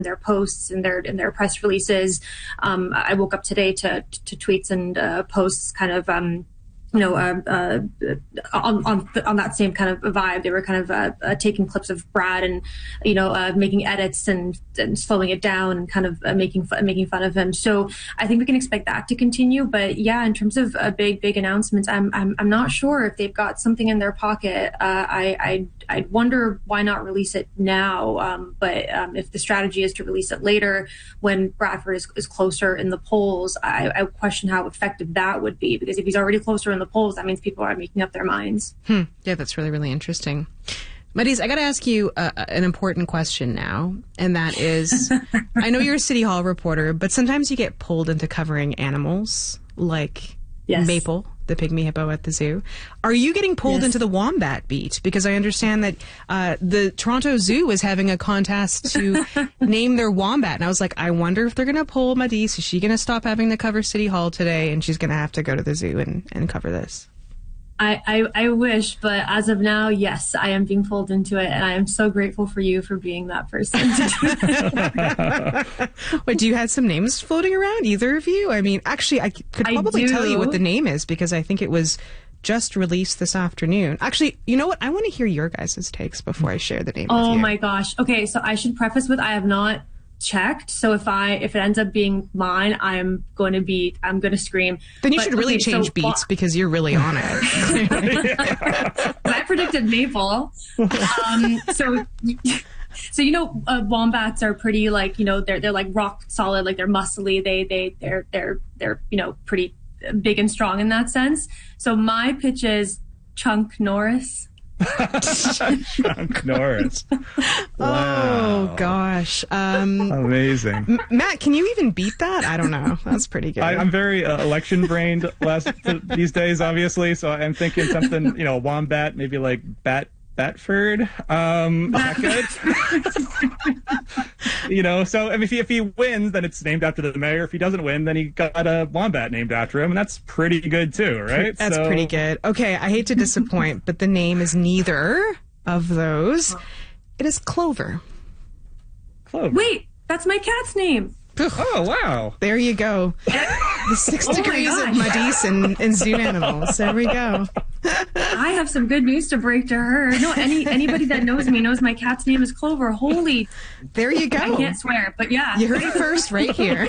their posts and their press releases. I woke up today to tweets and posts kind of on that same kind of vibe. They were kind of taking clips of Brad and making edits and slowing it down and kind of making fun of him. So I think we can expect that to continue. But yeah, in terms of big announcements, I'm not sure if they've got something in their pocket. I'd wonder why not release it now. But if the strategy is to release it later when Bradford is closer in the polls, I question how effective that would be, because if he's already closer in the polls, that means people are making up their minds. Yeah, that's really, really interesting. Madis, I got to ask you an important question now, and that is, I know you're a City Hall reporter, but sometimes you get pulled into covering animals like Maple, the pygmy hippo at the zoo. Are you getting pulled into the wombat beat? Because I understand that the Toronto Zoo is having a contest to name their wombat. And I was like, I wonder if they're going to pull Madis. Is she going to stop having to cover City Hall today, and she's going to have to go to the zoo and cover this? I wish, but as of now, yes, I am being pulled into it, and I am so grateful for you for being that person to do that. Wait, do you have some names floating around, either of you? I mean, actually, I could probably tell you what the name is, because I think it was just released this afternoon. Actually, you know what? I want to hear your guys' takes before I share the name with you. Oh my gosh. Okay, so I should preface with I have not checked, so if it ends up being mine, I'm going to scream. Then you should really change beats, because you're really on it. I predicted Maple. So wombats are pretty they're like rock solid, like they're muscly, they're pretty big and strong in that sense. So my pitch is Chunk Norris. Chunk Norris. Wow. Oh gosh, amazing. Matt, can you even beat that? I don't know. That's pretty good. I'm very election brained these days, obviously. So I'm thinking something, wombat, maybe like Batford. That good. So I mean, if he wins, then it's named after the mayor. If he doesn't win, then he got a wombat named after him, and that's pretty good too, right? That's pretty good. Okay, I hate to disappoint, but the name is neither of those. It is Clover. Clover. Wait, that's my cat's name. Oh, wow. There you go. The 6 degrees of Madis and zoo animals. There we go. I have some good news to break to her. No, anybody that knows me knows my cat's name is Clover. Holy. There you go. I can't swear, but yeah. You heard it first right here.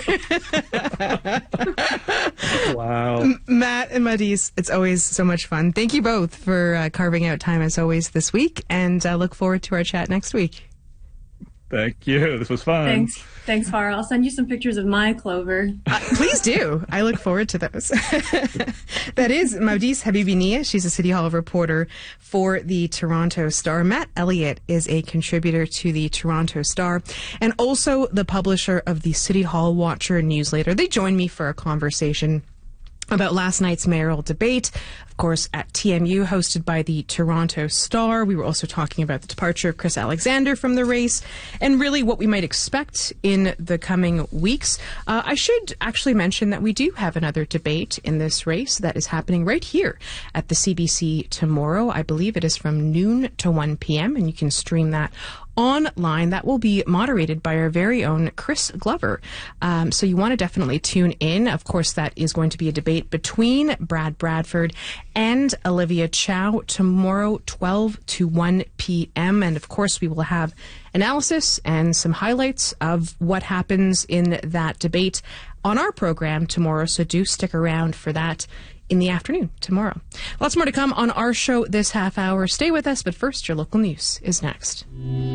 Wow. Matt and Madis, it's always so much fun. Thank you both for carving out time as always this week, and look forward to our chat next week. Thank you. This was fun. Thanks, Farah. I'll send you some pictures of my Clover. Please do. I look forward to those. That is Madis Habibinea. She's a City Hall reporter for the Toronto Star. Matt Elliott is a contributor to the Toronto Star and also the publisher of the City Hall Watcher newsletter. They joined me for a conversation about last night's mayoral debate, of course, at TMU, hosted by the Toronto Star. We were also talking about the departure of Chris Alexander from the race and really what we might expect in the coming weeks. I should actually mention that we do have another debate in this race that is happening right here at the CBC tomorrow. I believe it is from noon to 1 p.m., and you can stream that online. That will be moderated by our very own Chris Glover. So you want to definitely tune in. Of course, that is going to be a debate between Brad Bradford and Olivia Chow tomorrow, 12 to 1 p.m. And of course, we will have analysis and some highlights of what happens in that debate on our program tomorrow. So do stick around for that in the afternoon tomorrow. Lots more to come on our show this half hour. Stay with us, but first, your local news is next.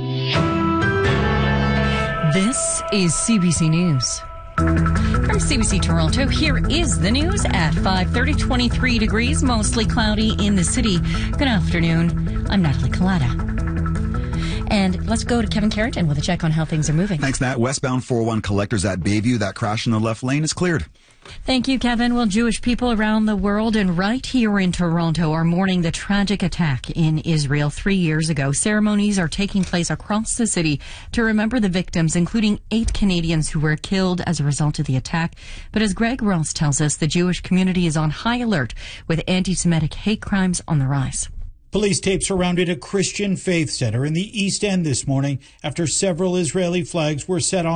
This is CBC News. From CBC Toronto, here is the news at 5:30, 23 degrees, mostly cloudy in the city. Good afternoon. I'm Natalie Collada. And let's go to Kevin Carrington with a check on how things are moving. Thanks, Nat. Westbound 401 Collectors at Bayview, that crash in the left lane is cleared. Thank you, Kevin. Well, Jewish people around the world and right here in Toronto are mourning the tragic attack in Israel 3 years ago. Ceremonies are taking place across the city to remember the victims, including 8 Canadians who were killed as a result of the attack. But as Greg Ross tells us, the Jewish community is on high alert with anti-Semitic hate crimes on the rise. Police tape surrounded a Christian faith center in the East End this morning after several Israeli flags were set on